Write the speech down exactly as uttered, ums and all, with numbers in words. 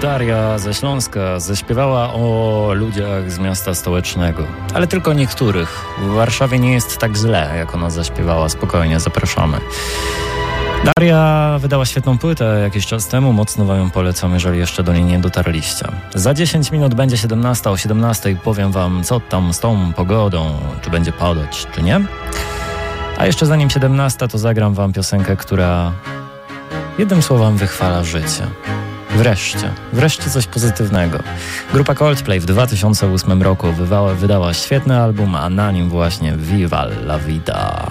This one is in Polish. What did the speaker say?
Daria ze Śląska zaśpiewała o ludziach z miasta stołecznego, ale tylko niektórych. W Warszawie nie jest tak źle, jak ona zaśpiewała. Spokojnie, zapraszamy. Daria wydała świetną płytę jakiś czas temu, mocno wam ją polecam, jeżeli jeszcze do niej nie dotarliście. Za dziesięć minut będzie siedemnasta, o siedemnastej powiem wam, co tam z tą pogodą, czy będzie padać, czy nie. A jeszcze zanim siedemnasta, to zagram wam piosenkę, która jednym słowem wychwala życie. Wreszcie, wreszcie coś pozytywnego. Grupa Coldplay w dwa tysiące ósmym roku wydała, wydała świetny album, a na nim właśnie Viva la Vida.